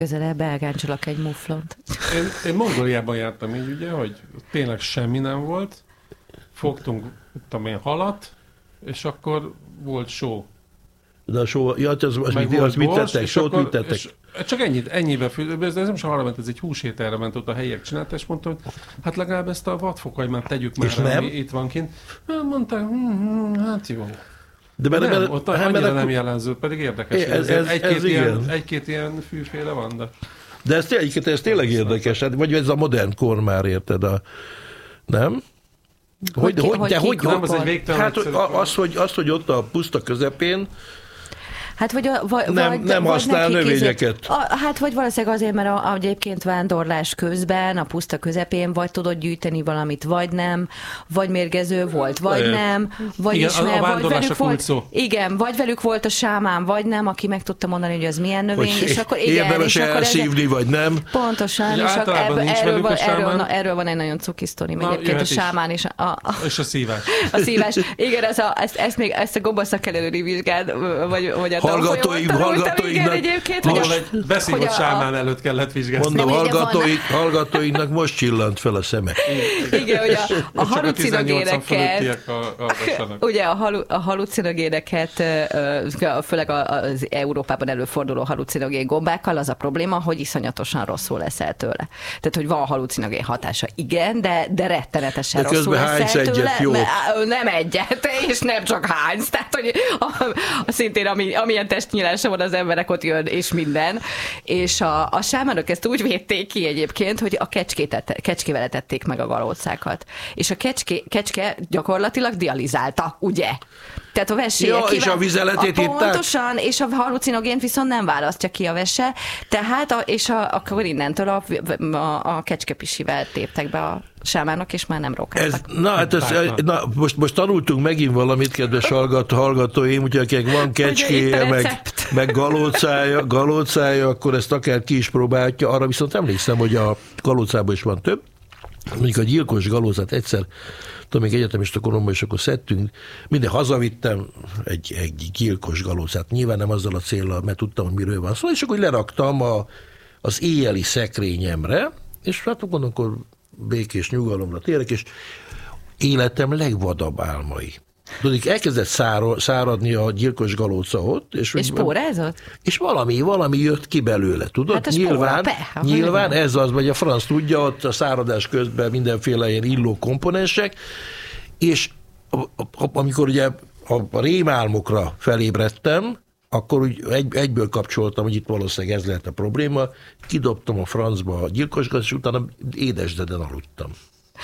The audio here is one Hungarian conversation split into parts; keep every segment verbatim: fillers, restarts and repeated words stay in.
Közelebb elgáncsolok egy muflont. Én, én Mongóliában jártam így, ugye, hogy tényleg semmi nem volt. Fogtunk, tudom én, halat, és akkor volt só. De a só, ja, az, az, mit, az mit tettek? Sót mit tettek? Csak ennyit, ennyibe fül, ez nem sem arra ment, ez egy húsételre ment, ott a helyiek csinálta, és mondtam, hogy hát legalább ezt a vadfokhagymát tegyük már, ami itt van kint. Mondták, hm, hát jó. De, de nem, bele, ott hát annyira bele, nem jelenző, pedig érdekes. Ez, ez, egy-két, ez ilyen, egy-két ilyen fűféle van, de... De ez, ez tényleg érdekes, hát, vagy ez a modern kor már, érted? A, nem? Hogy, hogy, hogy, de hogy, hogy, nem, az egy végtelen hát az hogy, az, hogy ott a puszta közepén Hát vagy, a, vagy, nem, vagy, nem használ növényeket. A, hát vagy valószínűleg azért, mert a, a, egyébként vándorlás közben, a puszta közepén vagy tudod gyűjteni valamit, vagy nem, vagy mérgező volt, vagy nem, vagy igen, ismer, a, a vagy velük volt, szó. igen, vagy velük volt a sámán, vagy nem, aki meg tudta mondani, hogy az milyen növény, hogy és akkor igen. Érdemes elszívni, vagy nem. Pontosan, és akkor erről, erről, van, erről, na, erről van egy nagyon cuki sztori, egyébként a sámán és a, a, és a szívás. A szívás. Igen, ez a, ezt, ezt, még, ezt a gombaszakkelőri vizsgád, vagy, vagy a hallgatóim, hallgatóinknak, egy beszívott sámán előtt kellett vizsgálni. Mondom, hallgatóink, hallgatóinknak most csillant fel a szeme. Igen, hogy a, a halucinogéneket, a ugye a, halu, a halucinogéneket, főleg az Európában előforduló halucinogén gombákkal, az a probléma, hogy iszonyatosan rosszul leszel tőle. Tehát, hogy van halucinogén hatása, igen, de, de rettenetesen de rosszul leszel tőle. Egyet, nem egyet, és nem csak hánysz. Tehát, hogy a, a szintén, ami, amilyen testnyílása van az emberek, ott jön, és minden. És a, a sámánok ezt úgy védték ki egyébként, hogy a kecskét, kecskével etették meg a galócákat. És a kecské, kecske gyakorlatilag dializálta, ugye? Tehát a vesélyek ja, és a vizeletét itták? Pontosan, és a halucinogént viszont nem választja ki a vese, tehát, a, és a, akkor innentől a, a, a kecskepisivel téptek be a sámánok, és már nem rókáltak. Ez, na, hát ez, na, most, most tanultunk megint valamit, kedves hallgató, hallgatóim, úgyhogy akinek van kecskéje, meg, meg galócája, galócája, akkor ezt akár ki is próbálhatja. Arra viszont emlékszem, hogy a galócában is van több. Mondjuk a gyilkos galócát egyszer, tudom, még egyetemista koromban, és akkor szedtünk, minden hazavittem egy, egy gyilkos galócát, nyilván nem azzal a céllal, mert tudtam, hogy miről van szó, és akkor leraktam a, az éjjeli szekrényemre, és hát mondom, akkor békés nyugalomra térek, és életem legvadabb álmai. Tudod, elkezdett száradni a gyilkos galóca ott. És, és pórázott? És valami, valami jött ki belőle, tudod? Hát nyilván, spóra, nyilván ez az, vagy a franc tudja, ott a száradás közben mindenféle ilyen illó komponensek, és amikor ugye a rémálmokra felébredtem, akkor úgy egy, egyből kapcsoltam, hogy itt valószínűleg ez lehet a probléma, kidobtam a francba a gyilkos galócát, és utána édesdeden aludtam.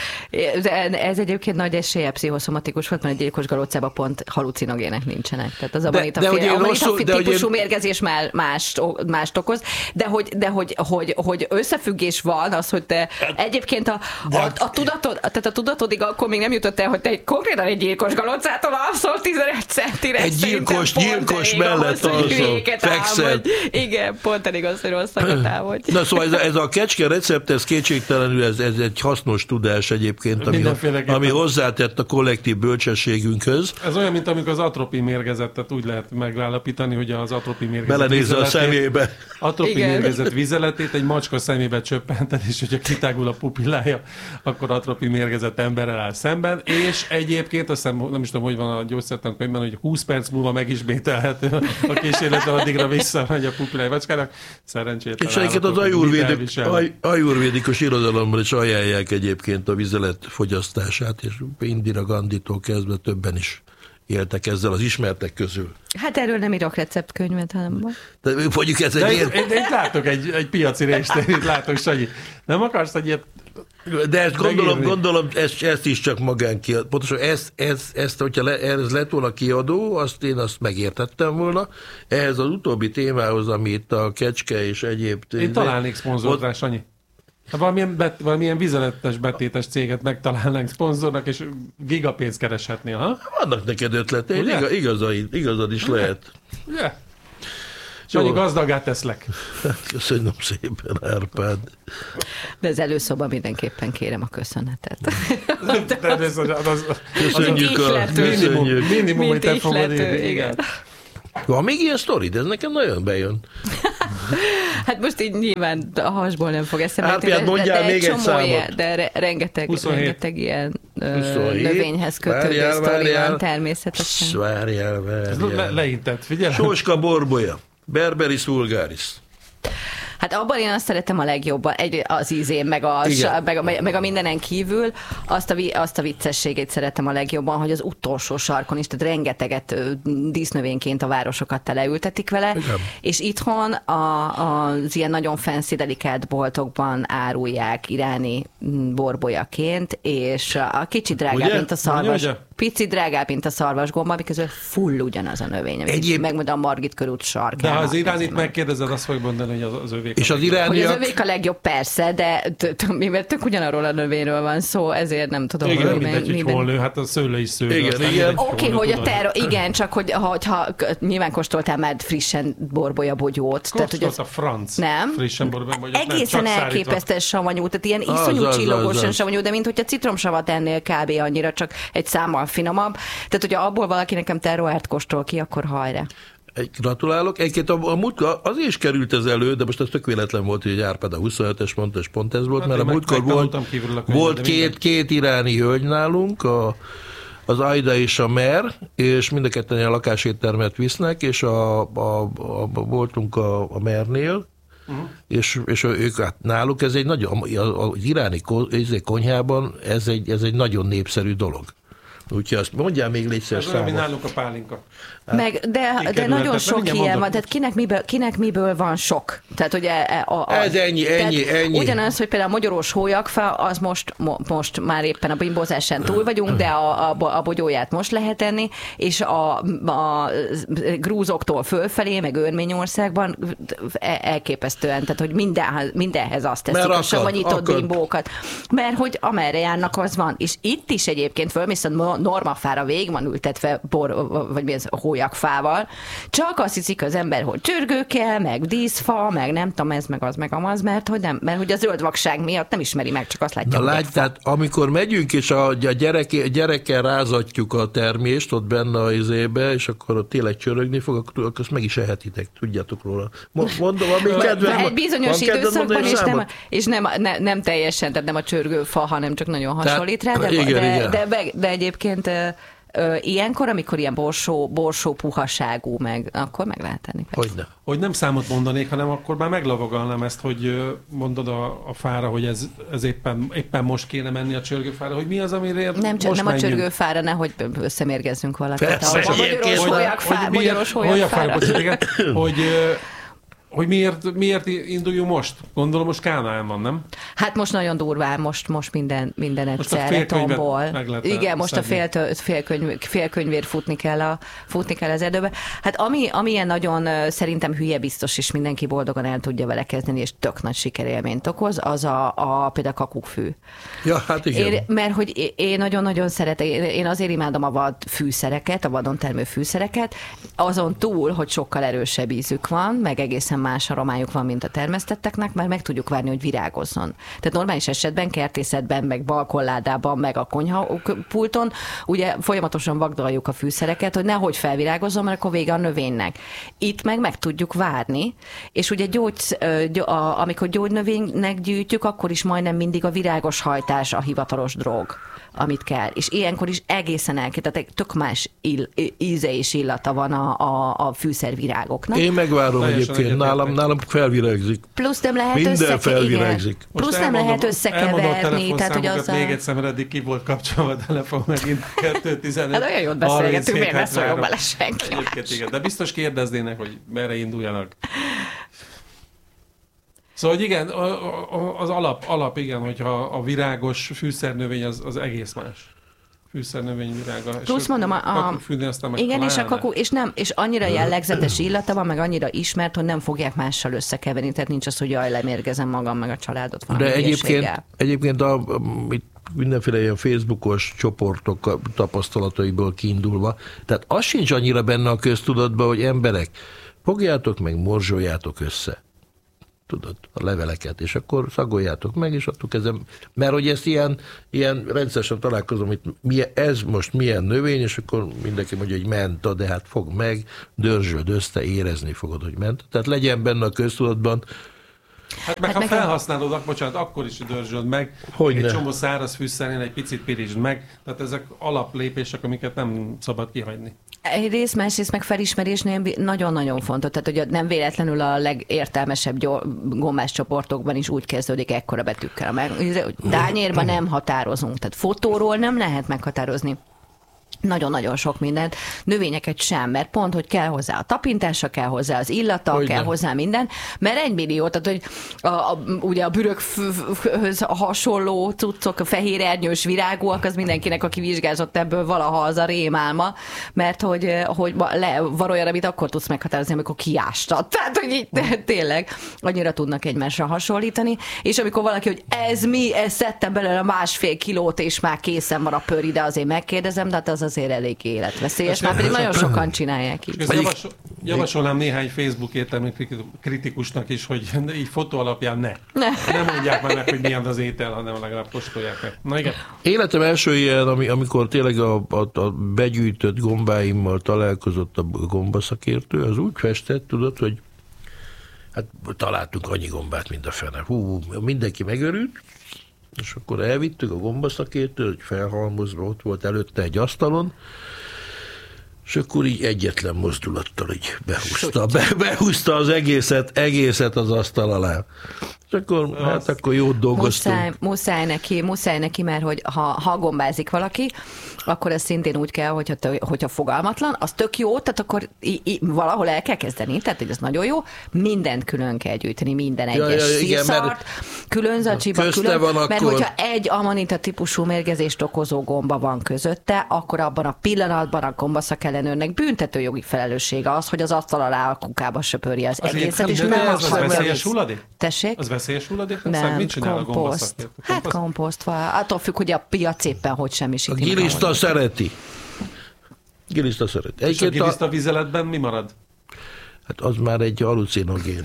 Ez egyébként nagy esélye pszichoszomatikus volt, mert a gyilkos galócában pont halucinogének nincsenek. Tehát az amanita típusú mérgezés mást, mást okoz. De, hogy, de hogy, hogy, hogy összefüggés van az, hogy te egyébként a, a, a, tudatod, tehát a tudatodig akkor még nem jutott el, hogy te egy, konkrétan egy gyilkos galócától alszol tizenegy centire. Egy gyilkos, gyilkos mellett alszol. Fekszel. Igen, pont elég az, hogy rosszakat álmodj. Na szóval ez a, ez a kecske recept, ez kétségtelenül ez, ez egy hasznos tudás egyébként, ami, ami hozzátett a kollektív bölcsességünkhöz. Ez olyan, mint amikor az atropin mérgezettet úgy lehet megállapítani, hogy az atropin mérgezet belenézze a szemébe. Atropin mérgezet vizeletét egy macska szemébe csöppented, és hogyha kitágul a pupillája, akkor atropin mérgezett emberrel áll szemben, és egyébként azt hiszem, nem is tudom, hogy van a gyógyszertankönyvben, hogy húsz perc múlva megismételhető a kísérletben, addigra visszamegy a pupillája macskának. Szerencsétlen. És egyébként az ajurvédikus irodalomban is ajánlják egyébként a vizelet fogyasztását, és Indira Gandhitól kezdve többen is éltek ezzel az ismertek közül. Hát erről nem írok receptkönyvet, hanem de mondjuk ez egy de ilyen... én, én látok egy, egy piaci részt, itt látok, Sanyi. Nem akarsz egy ilyet? De ezt gondolom, gondolom ezt, ezt is csak magán kiad. Pontosan ezt, ezt, ezt hogyha le, ez lett volna kiadó, azt én azt megértettem volna. Ehhez az utóbbi témához, ami itt a kecske és egyéb... Én találnék szponzort rá, Sanyi. Ha valamilyen, bet, valamilyen vizeletes betétes céget megtalálnánk szponzornak, és gigapénzt kereshetnél, ha? Vannak neked ötleteid, Iga, igazad, igazad is Ugye? lehet. Ugye? Sanyi, gazdagát teszlek. Köszönöm szépen, Árpád. De az előszóban mindenképpen kérem a köszönetet. De ez az, az, az, köszönjük az, a... Minimum, minimum, mint hogy te fogod írni. Igen. Van még ilyen sztori, de ez nekem nagyon bejön. Hát most így nyilván a hasból nem fog eszembe. Hát de, mondjál de még egy számot. Ilyen, de re, rengeteg, rengeteg ilyen huszonhét növényhez kötődő sztori van természetesen. Várjál, várjál. Le, leintett, figyelj. Sóska borbolya, Berberis vulgaris. Hát abban én azt szeretem a legjobban, egy, az ízén, meg a, meg, a, meg a mindenen kívül, azt a, azt a viccességét szeretem a legjobban, hogy az utolsó sarkon is, tehát rengeteget dísznövényként a városokat teleültetik vele, igen. És itthon a, az ilyen nagyon fancy dedikált boltokban árulják iráni borbolyaként, és a kicsi drágább, ugye? Mint a szarvas. Ugye? Pici drágább, mint a szarvasgomba, miközben full ugyanaz a növény. Egyéb... Megmondom a Margit körút sarkán. De ha az iránit megkérdezed, azt fogjuk mondani, hogy az, az övék. És az irániak... Hogy az övék a legjobb, persze, de mivel tök ugyanarról a növényről van szó, ezért nem tudom. Igen, hogy mindegy, hogy hol nő, hát a szőlő is szőlő. Igen, igen. Oké, hogy a terro... Igen, csak hogy ha, ha nyilván kóstoltál már frissen borbolya bogyót. Kóstolt a franc. Nem. Frissen borbolya bogyót. Egészen elképesztően savanyú, tehát ilyen iszonyú csillogosan savanyú, de mint hogyha citromsavat ennél kb. Annyira, csak egy számmal finomabb. Tehát, hogyha abból valaki nekem terroárt kóstol ki, akkor hajrá. Gratulálok. Egyébként a, a múltkor az is került ez elő, de most ez tök véletlen volt, hogy Árpád a huszonhetes mondta, és pont ez volt, hát mert a múltkor volt, a volt két, két iráni hölgy nálunk, a, az Aida és a Mer, és mind a ketten a lakáséttermet visznek, és a, a, a, a, voltunk a, a Mernél, uh-huh. és, és ők hát náluk ez egy nagyon, az iráni konyhában ez egy, ez egy nagyon népszerű dolog. Úgyhogy azt mondjál még létszeres számot. Ez olyan, nálunk a pálinka. Meg, de, de nagyon sok ilyen van, tehát kinek miből, kinek miből van sok. Tehát ugye a, a, ez ennyi, ennyi, ennyi. Ugyanaz, hogy például a mogyorós hólyagfa, az most, mo, most már éppen a bimbózásán túl vagyunk, de a, a, a bogyóját most lehet enni, és a, a grúzoktól fölfelé, meg Örményországban elképesztően, tehát hogy minden, mindenhez azt teszik a savanyított bimbókat. Mert hogy amerre járnak, az van. És itt is egyébként fölmész a normafára, végig van ültetve bor, vagy mi ez, hólyagfával. Csak azt hiszik az ember, hogy csörgő kell, meg díszfa, meg nem tudom, ez, meg az, meg amaz, mert hogy, nem, mert hogy a zöld vakság miatt nem ismeri meg, csak azt látja, na, látj, tehát amikor megyünk, és a, a gyerek, gyerekkel rázatjuk a termést ott benne a izébe, és akkor ott tényleg csörögni fog, akkor, akkor azt meg is ehetitek, tudjátok róla. Mondom, ami kedvem. Egy bizonyos időszakban, és, nem, és nem, nem, nem teljesen, tehát nem a csörgőfa, hanem csak nagyon hasonlít rá, de, igen, de, igen. De, de, de egyébként ilyenkor, amikor ilyen borsó, borsó puhaságú meg, akkor meg lehet tenni. Hogyne. Hogy nem számot mondanék, hanem akkor már meglavagalnám ezt, hogy mondod a, a fára, hogy ez, ez éppen, éppen most kéne menni a csörgőfára, hogy mi az, amire nem, most nem a csörgőfára, nehogy összemérgezzünk valakit. Persze, a magyaros hólyagfára. Magyaros hólyagfára. Hogy... Hogy miért, miért induljunk most? Gondolom, most Kánaán van, nem? Hát most nagyon durván, most, most minden, minden egyszerre tombol. Igen, most szedni. a fél, félkönyv, félkönyvért futni kell, a, futni kell az erdőbe. Hát ami, ami ilyen nagyon szerintem hülye biztos, és mindenki boldogan el tudja vele kezdeni, és tök nagy sikerélményt okoz, az a, a például a kakukkfű. Ja, hát igen. Én, mert hogy én nagyon-nagyon szeretem, én azért imádom a vad fűszereket, a vadon termő fűszereket, azon túl, hogy sokkal erősebb ízük van, meg egészen más aromájuk van, mint a termesztetteknek, mert meg tudjuk várni, hogy virágozzon. Tehát normális esetben, kertészetben, meg balkonládában, meg a konyhapulton, ugye folyamatosan vagdaljuk a fűszereket, hogy nehogy felvirágozzon, mert akkor vége a növénynek. Itt meg meg tudjuk várni, és ugye gyógy, amikor gyógynövénynek gyűjtjük, akkor is majdnem mindig a virágos hajtás a hivatalos drog, amit kell. És ilyenkor is egészen elképesztő, tehát tök más ill, íze és illata van a, a, a fűszervirágoknak. Én megvárom egyébként, nálam, nálam felvirágzik. Plusz nem lehet Minden összeke- felvirágzik. Plusz nem elmondom, lehet összekeverni. Tehát, hogy az még egyszer, mert eddig ki volt kapcsolva a telefon megint kettő tizenöt. Hát olyan jót beszélgetünk, miért ne szóljon bele senki más. De biztos kérdeznének, hogy merre induljanak. Szóval, hogy igen, az alap, alap igen, hogyha a virágos fűszernövény az, az egész más. Fűszernövény virága. Plusz mondom, a, a igen, és a kakú, és nem, és annyira jellegzetes illata van, meg annyira ismert, hogy nem fogják mással összekeverni, tehát nincs az, hogy jaj, lemérgezem magam, meg a családot van. De egyébként, egyébként a, a, mindenféle ilyen Facebookos csoportok tapasztalataiból kiindulva, tehát az sincs annyira benne a köztudatban, hogy emberek, fogjátok meg, morzsoljátok össze. tudod, a leveleket, és akkor szagoljátok meg, és adtuk ezen, mert hogy ezt ilyen, ilyen rendszeresen találkozom, hogy milyen, ez most milyen növény, és akkor mindenki mondja, hogy menta, de hát fog meg, dörzsöd össze, érezni fogod, hogy menta. Tehát legyen benne a köztudatban. Hát meg hát ha felhasználod, bocsánat, akkor is dörzsöd meg, egy ne. csomó száraz fűszernél egy picit pirítsd meg, tehát ezek alaplépések, amiket nem szabad kihagyni. Egyrészt, másrészt meg felismerésnél nagyon-nagyon fontos, tehát hogy nem véletlenül a legértelmesebb gombás csoportokban is úgy kezdődik ekkora betűkkel. Mert tányérban nem határozunk, tehát fotóról nem lehet meghatározni nagyon-nagyon sok mindent, növényeket sem, mert pont, hogy kell hozzá a tapintása, kell hozzá az illata, hogy kell nem. hozzá minden, mert egy millió, tehát hogy a, a, ugye a bürökhöz hasonló cuccok, a fehér ernyős virágúak, az mindenkinek, aki vizsgázott ebből valaha, az a rémálma, mert hogy, hogy le, van olyan, amit akkor tudsz meghatározni, amikor kiástad. Tehát, hogy így tényleg annyira tudnak egymásra hasonlítani, és amikor valaki, hogy ez mi, ez szedtem belőle másfél kilót, és már készen van a pör, ide azért megkérdezem, de hát az azért elég életveszélyes, már pedig nagyon sokan csinálják így. Javasol, javasolnám néhány Facebook értelmi kritikusnak is, hogy így fotó alapján ne. ne. Nem mondják már meg, hogy milyen az étel, hanem legalább kóstolják meg. Na igen. Életem első ilyen, amikor tényleg a, a, a begyűjtött gombáimmal találkozott a gombaszakértő, az úgy festett, tudod, hogy hát találtunk annyi gombát, mint a fene. Hú, mindenki megörült, és akkor elvittük a gombaszakértőt, hogy felhalmozva ott volt előtte egy asztalon, és akkor így egyetlen mozdulattal így behúzta, be, behúzta az egészet, egészet az asztal alá. És akkor, hát akkor jót dolgoztunk. Muszáj, muszáj neki, muszáj neki, mert hogy ha, ha gombázik valaki, akkor ez szintén úgy kell, hogyha, hogyha fogalmatlan, az tök jó, tehát akkor í, í, valahol el kell kezdeni, tehát ez nagyon jó, mindent külön kell gyűjteni, minden egyes ja, ja, szírszart, igen, külön zacsiba, külön, van mert akkor... hogyha egy amanita típusú mérgezést okozó gomba van közötte, akkor abban a pillanatban a gombaszakellenőrnek büntetőjogi felelőssége az, hogy az asztal alá a kukába söpörje az, az egészet, és nem az veszélyes hulladék? Tessék? Az veszélyes hulladék? Nem, mit csinál komposzt. A gombaszakértő? Hát komposzt van. Attól függ, hogy a piac éppen hogy semmisíti. A giliszta szereti. Giliszta szereti. És a giliszta vizeletben mi marad? Hát az már egy halucinogén.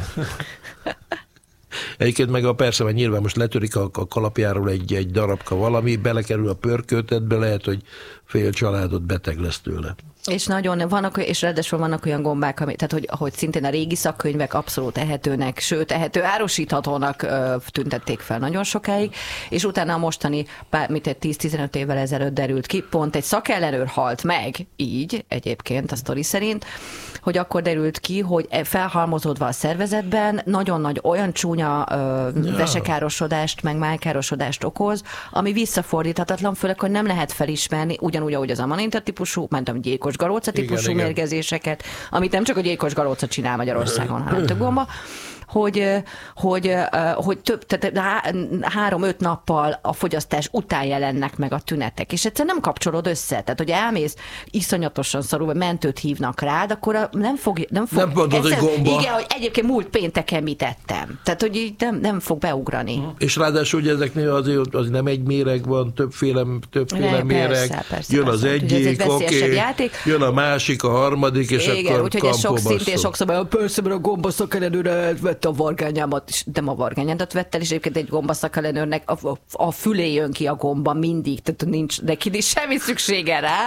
Egyébként meg a persze, mert nyilván most letörik a, a kalapjáról egy, egy darabka valami, belekerül a pörköltetbe, lehet, hogy fél családot beteg lesz tőle. És nagyon vannak, és ráadásul vannak olyan gombák, ami, tehát hogy, hogy szintén a régi szakkönyvek abszolút ehetőnek, sőt ehető árusíthatónak ö, tüntették fel nagyon sokáig, és utána a mostani, mint egy tíz-tizenöt évvel ezelőtt derült ki, pont egy szakellenőr halt meg, így egyébként a sztori szerint, hogy akkor derült ki, hogy felhalmozódva a szervezetben nagyon nagy, olyan csúnya ö, vesekárosodást, meg májkárosodást okoz, ami visszafordíthatatlan, főleg, hogy nem lehet felismerni, ugyanúgy, ahogy az amanita típusú, mondtam, gyilkos galóca típusú igen, mérgezéseket, igen. amit nem csak a gyilkos galóca csinál Magyarországon, hanem több gomba, hogy, hogy, hogy több, tehát három-öt nappal a fogyasztás után jelennek meg a tünetek, és egyszer nem kapcsolod össze. Tehát, hogy elmész iszonyatosan szarul, vagy mentőt hívnak rád, akkor nem fog... Nem, fog, nem mondod, egyszer, hogy gomba. Igen, hogy egyébként múlt pénteken mit ettem. Tehát, hogy így nem, nem fog beugrani. És ráadásul, hogy ezeknél azért az nem egy méreg van, többféle, többféle ne, méreg, persze, persze, jön persze, az egyik, ez oké, okay, jön a másik, a harmadik, és igen, akkor úgyhogy ez sok szintén sokszor, mert persze, mert a gombaszakellenőre vette a vargányámat, és nem a vargányámat vett el, és egyébként egy gombaszakellenőrnek a, a, a fülé jön ki a gomba mindig, tehát nincs neki nincs semmi szüksége rá.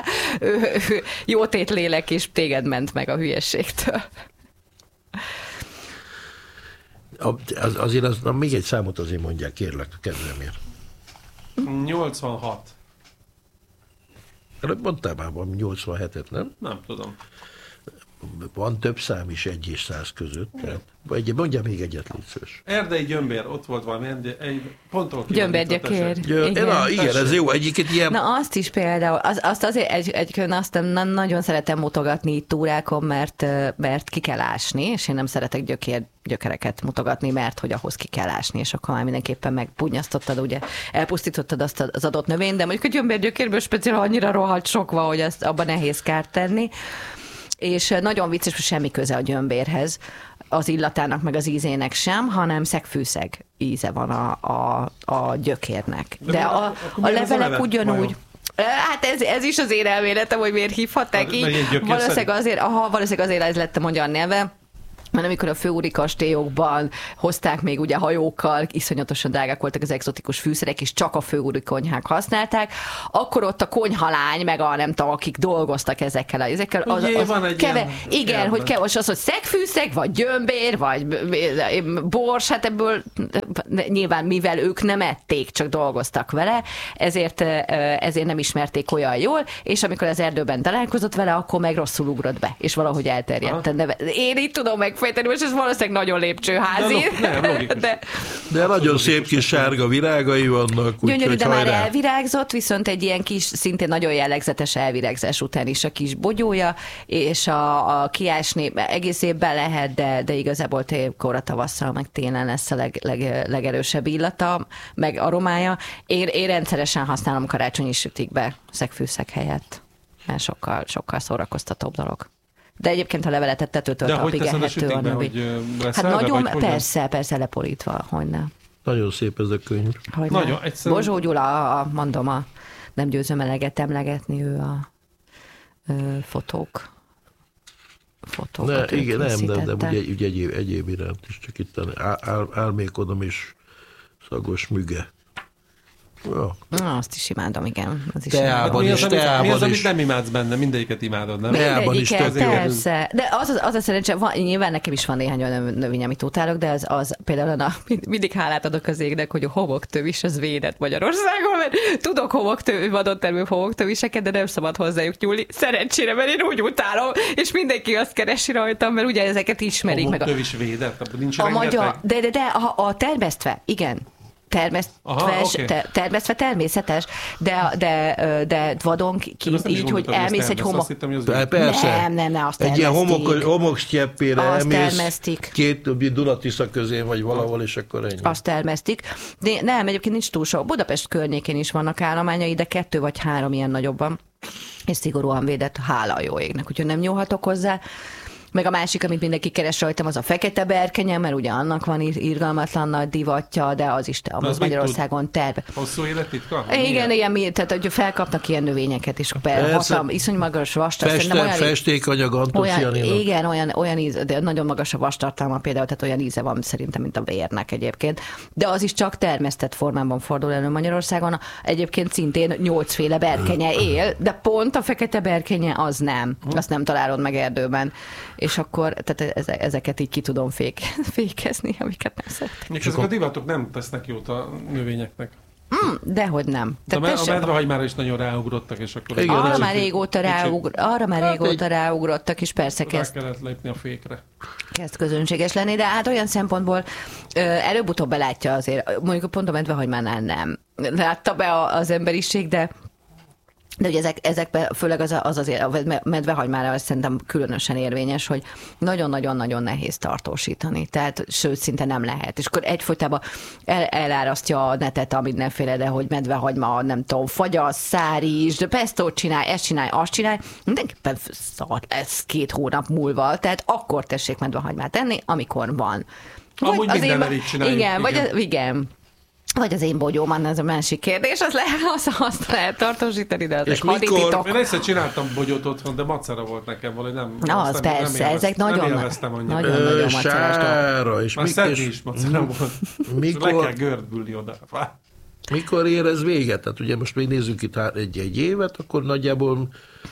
Jó tét lélek, és téged ment meg a hülyeségtől. Az, azért az, na, még egy számot azért mondják, kérlek, kedvemért. nyolcvanhat. Mondtál már valami nyolcvanhetet, nem? Nem tudom. Van több szám is egy és száz között. Vagy mondja még egyet, légy szíves. Erdei Gyömbér, ott volt valami, egy ponttól Gyömbérgyökér. Igen, na, igen ez jó, egyiket ilyen... Na azt is például, az, azt azért egy, egy, azt nagyon szeretem mutogatni itt túrákon, mert, mert ki kell ásni, és én nem szeretek gyökér, gyökereket mutogatni, mert hogy ahhoz ki kell ásni, és akkor már mindenképpen megpunyasztottad, ugye elpusztítottad azt az adott növényt, de mondjuk a gyömbérgyökérből speciál annyira rohadt sok van, hogy azt abban nehéz kárt tenni. És nagyon vicces, hogy semmi köze a gyömbérhez, az illatának, meg az ízének sem, hanem szegfűszeg íze van a, a, a gyökérnek. De, De a, a levelek ugyanúgy... Hát ez, ez is az én elméletem, hogy miért hívhatták így. Valószínűleg azért, aha, valószínűleg azért ez lett a magyar neve, mert amikor a főúri kastélyokban hozták még ugye hajókkal, iszonyatosan drágák voltak az egzotikus fűszerek, és csak a főúri konyhák használták, akkor ott a konyhalány, meg a nem tudom, akik dolgoztak ezekkel, ezekkel az, Ugye, az van egy keve, ilyen, igen, ilyen, hogy kevos az, hogy szegfűszeg, vagy gyömbér, vagy bors, hát ebből nyilván mivel ők nem ették, csak dolgoztak vele, ezért, ezért nem ismerték olyan jól, és amikor az erdőben találkozott vele, akkor meg rosszul ugrott be, és valahogy elterjedt a neve. Én így tudom megfejteni, most ez valószínűleg nagyon lépcsőházi. De, nem, de, de nagyon szép kis sárga virágai vannak. Gyönyörű, de hajrá. Már elvirágzott, viszont egy ilyen kis, szintén nagyon jellegzetes elvirágzás után is a kis bogyója, és a, a kiásni egész évben lehet, de, de igazából kora tavasszal, meg télen lesz a leg, leg, legerősebb illata, meg aromája. Én, én rendszeresen használom karácsonyi sütikbe szegfűszeg helyett, mert sokkal, sokkal szórakoztatóbb dolog. De egyébként, ha leveletet tetőtől talpig ehető a növény. Hát nagyon, persze, hogyan? persze lepolítva, hogyne. Nagyon szép ez a könyv. Nagyon egyszerűen. Bozsó Gyula, a, mondom, a, nem győzöm eleget emlegetni, ő a ö, fotók. Fotókat ne, igen, nem, nem, nem, ugye, ugye egyéb, egyéb iránt is, csak itt álmékodom és szagos müge. Ja. Na, azt is imádom, igen. Az is teában is, mi az, teában mi az, is. amit nem imádsz benne? Mindegyiket imádod, nem? Mindegyiket, persze. De az, az, az a szerencse, van, nyilván nekem is van néhány olyan növény, amit utálok, de az, az például na, mindig hálát adok az égnek, hogy a homoktövis az védett Magyarországon, mert tudok homoktő, vadontermő homoktöviseket, de nem szabad hozzájuk nyúlni. Szerencsére, mert én úgy utálom, és mindenki azt keresi rajtam, mert ugye ezeket ismerik. Homoktövis védett? Nincs a magyar, de, de, de a, a termesztve, igen. Termesztve, okay. ter, termesztve természetes, de, de, de vadon ki, így, hogy elmész egy homok... Persze. Nem, nem, nem, azt egy ilyen homok, homoksztyeppére elmész két Dunatisza közén, vagy valahol, és akkor ennyi. Azt termesztik. De nem, egyébként nincs túl sok. Budapest környékén is vannak állományai, de kettő vagy három ilyen nagyobb van, és szigorúan védett, hála a jó égnek, úgyhogy nem nyúlhatok hozzá. Meg a másik, amit mindenki keres rajtam, az a fekete berkenye, mert ugye annak van irgalmatlan nagy divatja, de az is te, az Magyarországon terve. Hosszú élettitka? Igen, ilyen, tehát hogy felkapnak ilyen növényeket, és hatalmas, iszony magas vastartalma. Feste, festékanyag, antocianinok. Igen, olyan, olyan íz, de nagyon magas a vastartalma például, tehát olyan íze van szerintem, mint a vérnek egyébként. De az is csak termesztett formában fordul elő Magyarországon. Egyébként szintén nyolcféle berkenye él, de pont a fekete berkenye az nem. Azt nem találod meg erdőben. És akkor tehát ezeket így ki tudom fék, fékezni, amiket nem szeretek. És ezek a divatok nem tesznek jót a növényeknek. Mm, dehogy nem. De a medvehagymára is nagyon ráugrottak, és akkor... Igen, arra, már régóta ráugr, arra már régóta hát ráugrottak, és persze rá kezd... kellett lépni a fékre. Kezd közönséges lenni, de hát olyan szempontból ö, előbb-utóbb belátja azért, mondjuk pont a medvehagymánál nem látta be az emberiség, de De ugye ezek, ezekben főleg az, az azért a medvehagymára azt szerintem különösen érvényes, hogy nagyon-nagyon-nagyon nehéz tartósítani. Tehát sőt, szinte nem lehet. És akkor egyfolytában el, elárasztja a netet a mindenféle, de hogy medvehagyma, nem tudom, fagyasz, szárízs, de pestót csinálj, ezt csinálj, azt csinálj. Mindenképpen szar lesz két hónap múlva. Tehát akkor tessék medvehagymát enni, amikor van. Amúgy minden így csináljuk. Igen, vagy igen. igen. Vagy az én bogyóman, ez a másik kérdés, az lehet, azt, azt lehet tartósítani, de az hadititok. Én egyszer csináltam bogyót otthon, de macera volt nekem valahogy, nem. Na, az nem, persze, nem ezek nagyon, nem élveztem annyira. Nagyon, nagyon macerás dolgok. És már szedni is macera volt. Mikor, le kell gördülni oda. Mikor ér ez véget? Tehát ugye most még nézzünk itt egy-egy évet, akkor nagyjából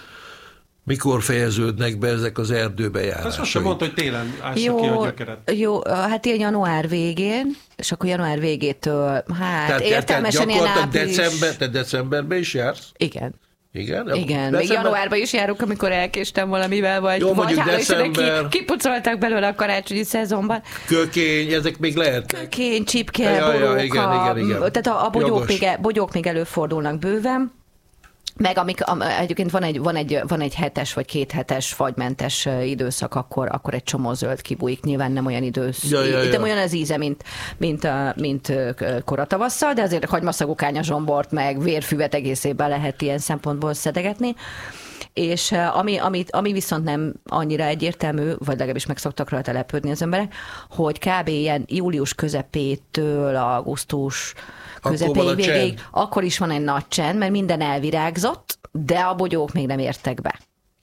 mikor fejeződnek be ezek az erdőbejárások? Ezt most sem mondta, hogy télen ássa ki a gyökeret. Jó, hát ilyen január végén, és akkor január végétől, hát tehát, értelmesen ilyen április. December, te decemberben is jársz? Igen. Igen? Igen, december... még januárban is járunk, amikor elkéstem valamivel, vagy, jó, vagy hála december... ki, kipucoltak belőle a karácsonyi szezonban. Kökény, ezek még lehet. Kökény, csipke, ja, boróka, ja, igen, igen, igen. Tehát a, a bogyók, még, bogyók még előfordulnak bőven. Meg amik, egyébként van egy, van, egy, van egy hetes vagy két hetes fagymentes időszak, akkor, akkor egy csomó zöld kibújik. Nyilván nem olyan idősz, ja, ja, ja. nem olyan az íze, mint, mint, mint koratavasszal, de azért hagymaszagú kányazsombort, meg vérfüvet egész évben lehet ilyen szempontból szedegetni. És ami, ami, ami viszont nem annyira egyértelmű, vagy legalábbis meg szoktak rajta lepődni az emberek, hogy kb. Ilyen július közepétől augusztus közepéig végig, akkor is van egy nagy csend, mert minden elvirágzott, de a bogyók még nem értek be.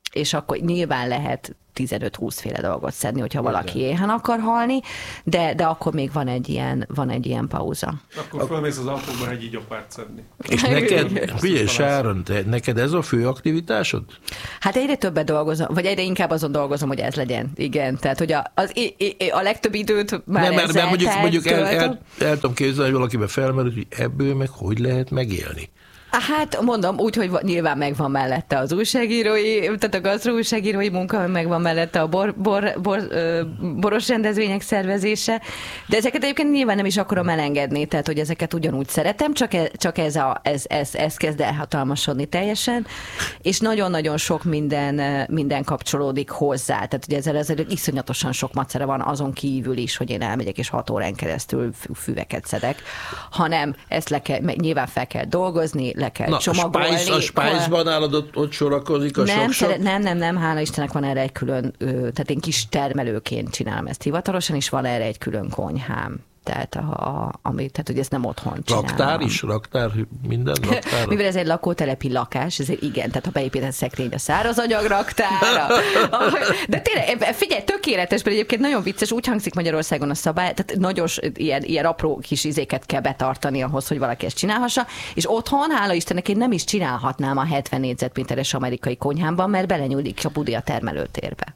és akkor nyilván lehet tizenöt-húsz féle dolgot szedni, hogyha valaki éhen akar halni, de, de akkor még van egy ilyen, van egy ilyen pauza. Akkor fölmész az autóba egy igyopárt szedni. És neked, figyelj, Sáron, te, neked ez a fő aktivitásod? Hát egyre többet dolgozom, vagy egyre inkább azon dolgozom, hogy ez legyen. Igen, tehát hogy a, az, a legtöbb időt már nem, ezzel mert mondjuk, mondjuk el, el, el, el tudom képzelni, hogy valakiben felmerült, hogy ebből meg hogy lehet megélni. Hát mondom, úgy, hogy nyilván megvan mellette az újságírói, tehát a gasztroújságírói munka, megvan mellette a bor, bor, bor, boros rendezvények szervezése, de ezeket egyébként nyilván nem is akarom elengedni, tehát hogy ezeket ugyanúgy szeretem, csak, e, csak ez, a, ez, ez, ez kezd elhatalmasodni teljesen, és nagyon-nagyon sok minden, minden kapcsolódik hozzá, tehát ugye ezzel ezelőtt iszonyatosan sok macera van azon kívül is, hogy én elmegyek és hat órán keresztül füveket szedek, hanem ezt le kell, nyilván fel kell dolgozni, le kell Na, csomagolni. A Spice-ban nálad ott, ott sorakozik a nem, sok-sok? nem, nem, nem, hála Istennek van erre egy külön, tehát én kis termelőként csinálom ezt hivatalosan, és van erre egy külön konyhám. Tehát, a, a, ami, tehát, hogy ezt nem otthon csinálom. Raktár is? Raktár? Minden raktár? Mivel ez egy lakótelepi lakás, ezért igen, tehát ha beépített szekrény a szárazanyag raktára. De tényleg, figyelj, tökéletes, mert egyébként nagyon vicces, úgy hangzik Magyarországon a szabály, tehát nagyon ilyen, ilyen apró kis izéket kell betartani ahhoz, hogy valaki ezt csinálhassa, és otthon, hála Istennek, én nem is csinálhatnám a hetven négyzetméteres amerikai konyhámban, mert belenyúlik a budi a termelőtérbe.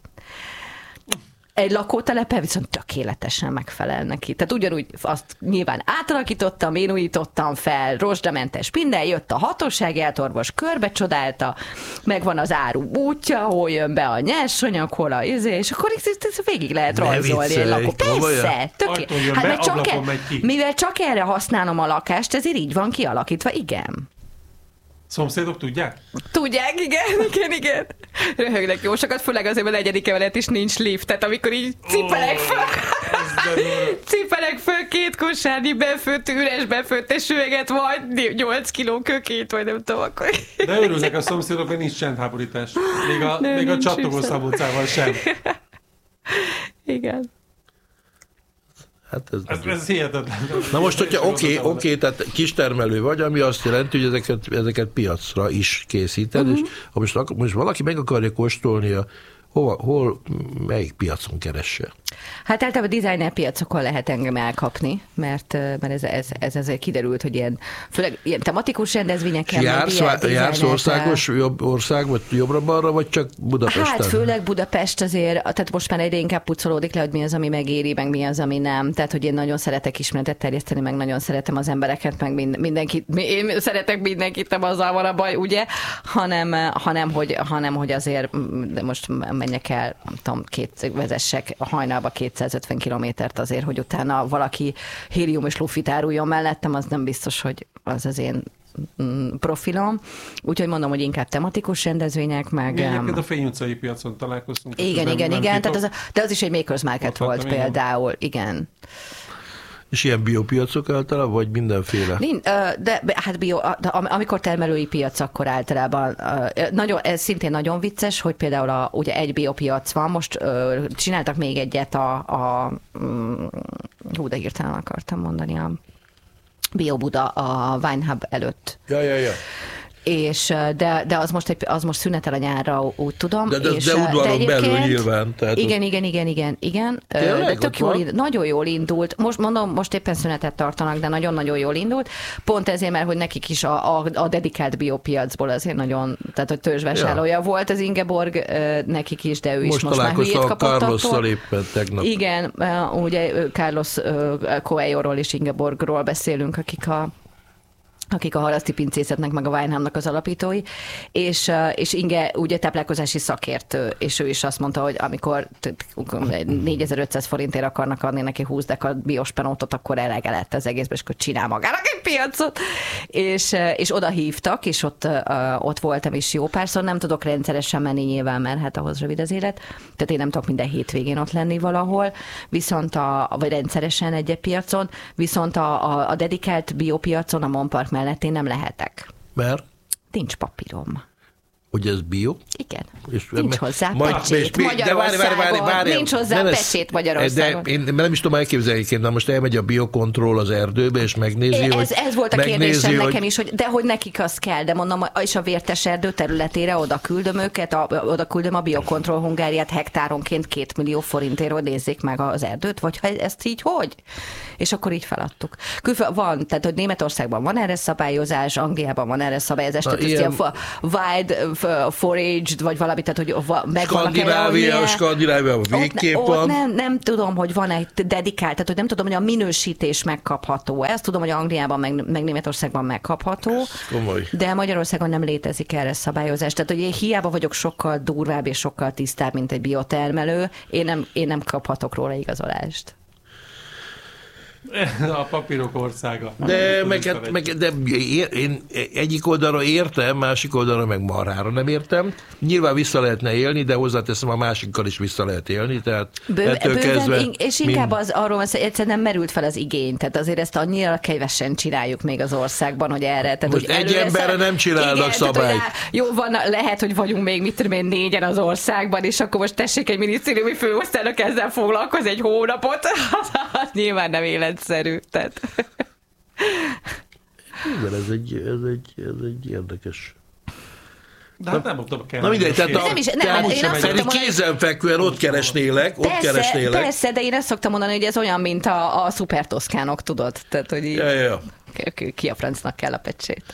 Egy lakótelepe viszont tökéletesen megfelel neki. Tehát ugyanúgy azt nyilván átalakítottam, én újítottam fel, rozsdamentes minden, jött a hatósági átorvos, körbe csodálta, megvan az áru útja, hol jön be a nyersanyag, hol a izé, és akkor ezt végig lehet rajzolni egy lakó. Persze, tökéletes. Hát csak e, mivel csak erre használom a lakást, ezért így van kialakítva, igen. Szomszédok tudják? Tudják, igen, igen, igen. Röhögnek jó sokat, főleg azért, mert a negyedik emelet is nincs lift, tehát amikor így cipelek föl, oh, cipelek föl két kosárnyi befőtt, üres befőttes üveget, vagy nyolc kiló kökét, vagy nem tudom, akkor... De örülnek a szomszédok, hogy nincs csendháborítás. Még a, még a csattogó szabócával sem. Igen. Hát ez, ez, ez hihetetlen. Na most, hogyha oké, okay, okay, tehát kistermelő vagy, ami azt jelenti, hogy ezeket, ezeket piacra is készíted, uh-huh. és ha most, most valaki meg akarja kóstolni, a, hova, hol, melyik piacon keresse? Hát általában designer piacokon lehet engem elkapni, mert, mert ez, ez, ez azért kiderült, hogy ilyen, főleg ilyen tematikus rendezvényeken... Jársz, jársz országos jobb ország, vagy jobbra-balra, vagy csak Budapesten? Hát főleg Budapest azért, tehát most már egyre inkább pucolódik le, hogy mi az, ami megéri, meg mi az, ami nem. Tehát, hogy én nagyon szeretek ismeretet terjeszteni, meg nagyon szeretem az embereket, meg mind, mindenkit, én szeretek mindenkit, nem azzal van a baj, ugye? Hanem, hanem, hogy, hanem hogy azért de most menjek el, nem tudom, két, vezessek a hajnalba kétszázötven kilométert azért, hogy utána valaki hélium és lufit áruljon mellettem, az nem biztos, hogy az az én profilom. Úgyhogy mondom, hogy inkább tematikus rendezvények, meg... Egyébként a Fény utcai piacon találkoztunk. Igen, igen, nem, igen. Tehát az a, de az is egy Makers Market volt hattam, például. Igen. És ilyen biopiacok általában, vagy mindenféle? De hát bio, de amikor termelői piac, akkor általában nagyon, ez szintén nagyon vicces, hogy például a, ugye egy biopiac van, most csináltak még egyet a, a hú, de hirtelen akartam mondani, a Bio Buda a Wine Hub előtt. Ja, ja, ja. És, de, de az, most egy, az most szünetel a nyárra, úgy tudom. De, de, és, de udvaron belül nyilván. Tehát igen, az... igen, igen, igen, igen. Tényleg, de tök jól, nagyon jól indult. Most mondom, most éppen szünetet tartanak, de nagyon-nagyon jól indult. Pont ezért, mert hogy nekik is a, a, a dedikált biopiacból azért nagyon, tehát hogy törzsvásárlója ja. volt az Ingeborg, nekik is, de ő most is most már hülyét kapott attól. Most találkoztam a Carlosszal éppen tegnap. Igen, ugye Carlos Coelho-ról és Ingeborgról beszélünk, akik a akik a Haraszti Pincészetnek, meg a Weinheimnak az alapítói, és, és Inge ugye táplálkozási szakértő, és ő is azt mondta, hogy amikor négyezer-ötszáz forintért akarnak adni neki húsz deka biospenótot, akkor elege lett az egészben, és akkor csinál magának egy piacot. És, és oda hívtak, és ott, ott voltam is jó párszor, nem tudok rendszeresen menni nyilván, mert hát ahhoz rövid az élet, tehát én nem tudok minden hétvégén ott lenni valahol, viszont a, vagy rendszeresen egy piacon, viszont a, a, a dedikált biopiacon, a Monpark mellett én nem lehetek. Mert? Nincs papírom. hogy ez bio. Igen. És nincs hozzá pecsét Magyarországon. Nincs hozzá pecsét Magyarországon. De én nem is tudom elképzelni, na most elmegy a biokontroll az erdőbe, és megnézi, ez, hogy... Ez volt a kérdésem nekem is, hogy de hogy nekik az kell, de mondom, és a vértes erdő területére oda küldöm őket, a, oda küldöm a biokontroll Hungáriát hektáronként két millió forintért, nézzék meg az erdőt, vagy ha ezt így hogy? És akkor így feladtuk. Külföld van, tehát hogy Németországban van erre szabályozás, Angliában van erre szabályozás, tehát ilyen... ezt ilyen wild foraged, vagy valami, tehát hogy meg Skandinávia, Skandinávia végképp ott, van. Ott nem, nem tudom, hogy van egy dedikált, tehát hogy nem tudom, hogy a minősítés megkapható. Ezt tudom, hogy Angliában, meg, meg Németországban megkapható, komoly. De Magyarországon nem létezik erre szabályozás. Tehát, hogy én hiába vagyok sokkal durvább és sokkal tisztább, mint egy biotermelő, én nem, én nem kaphatok róla igazolást. A papírok országa. De, meg, meg, de én egyik oldalra értem, másik oldalra meg marhára nem értem. Nyilván vissza lehetne élni, de hozzáteszem, a másikkal is vissza lehet élni. Tehát Bő, bőven, és inkább mind... az arról van, hogy egyszerűen nem merült fel az igény. Tehát azért ezt annyira kevesen csináljuk még az országban, hogy erre. Tehát, most hogy egy emberre nem csinálnak szabályt. Jó, van, lehet, hogy vagyunk még, mit tudom én, négyen az országban, és akkor most tessék egy minisztériumi főosztálynak ezzel foglalkozni egy hónapot. Nyilván nem életszerű. Tehát. Igen, ez egy, ez egy, ez egy érdekes. De hát nem mondtam, kell. Na mindegy, tehát, nem is, nem, tehát én azt mondani, kézenfekvően ott keresnélek, ott persze, keresnélek. Persze, de én ezt szoktam mondani, hogy ez olyan, mint a, a szupertoszkánok, tudod? Tehát, hogy így, ja, ja, ja. Ki, ki a francnak kell a pecsét.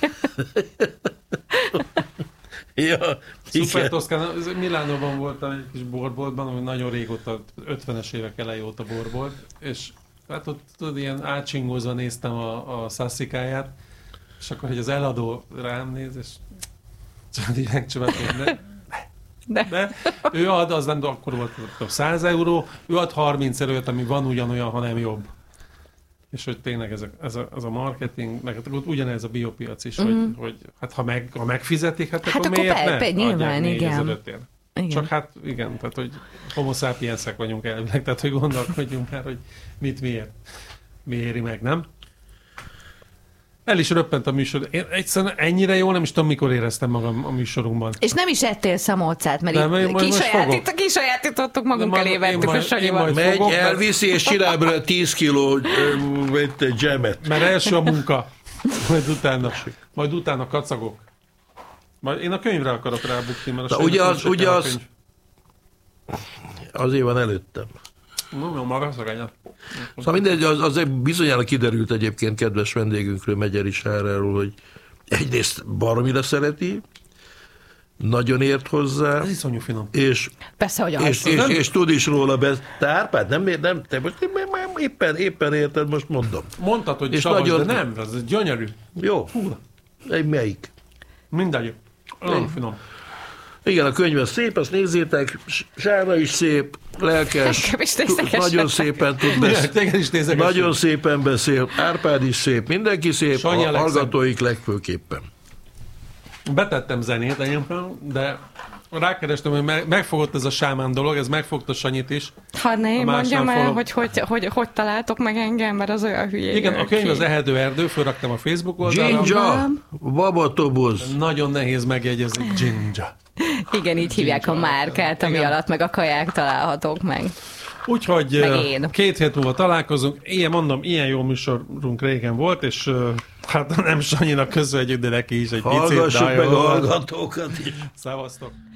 Ja, Szupertoszkán, Milánóban voltam egy kis borboltban, ami nagyon régóta, ötvenes évek elejé óta borbolt, és hát ott tudod, ilyen átsingózva néztem a, a szasszikáját, és akkor, hogy az eladó rám néz, és csak így megcsövetem, de, de. de ő ad, az nem, akkor volt száz euró, ő ad harminc előtt, ami van ugyanolyan, hanem jobb. És hogy tényleg ez a, ez a, ez a marketing, meg ugyanez a biopiac is, mm. hogy, hogy hát ha, meg, ha megfizetik, hát, hát akkor, akkor miért ne? Nyilván, igen. Igen. Csak hát igen, tehát hogy homo sapiensek vagyunk elvileg, tehát hogy gondolkodjunk már, hogy mit miért, mi éri meg, nem? El is röppent a műsor. Én egyszerűen ennyire jó, nem is tudom, mikor éreztem magam a műsorunkban. És nem is ettél szamócát, mert nem, itt kisajátít, kisajátítottuk magunk elé, vettük a Sanyival. Megy, fogok, elviszi, és csinál belőle tíz kiló dzsemet. Mert első a munka, majd utána, majd utána kacagok. Majd én a könyvre akarok rábukni, mert a ugye az, ugye az, azért van előttem. No, no, maga szagányat. Szóval mindegy, az, az bizonyára kiderült egyébként kedves vendégünkről, Megyeri Sáráról, hogy egyrészt baromira szereti, nagyon ért hozzá. Ez iszonyú finom. És, persze, hogy és, és, és, és tud is róla beszélni. Te Árpád, nem, nem, te most éppen, éppen érted, most mondom. Mondtad, hogy és savas, nagyon... de nem, ez gyönyörű. Jó. Hú. Egy melyik? Mindegy. Nagyon finom. Igen, a könyv az szép, azt nézzétek, Sára is szép, lelkes, t- nagyon szépen tud beszélni, nagyon szépen beszél, Árpád is szép, mindenki szép, Sanyi a hallgatóik legfőképpen. Betettem zenét egyébként, de rákerestem, hogy megfogott ez a sámán dolog, ez megfogta Sanyit is. Ha ne, mondjam el, follow... hogy, hogy, hogy hogy találtok meg engem, mert az olyan hülye. Igen, a könyv az Ehető erdő, fölraktam a Facebook oldalra. Ginja, babatoboz. Nagyon nehéz megjegyezni, Ginja. Igen, így hívják a márkát, ami igen. alatt meg a kaják találhatók meg. Úgyhogy két hét múlva találkozunk. Ilyen mondom, ilyen jó műsorunk régen volt, és hát nem Sanyinak köszönjük, de neki is egy picit. Hallgassuk meg a hallgatókat is. Szevasztok.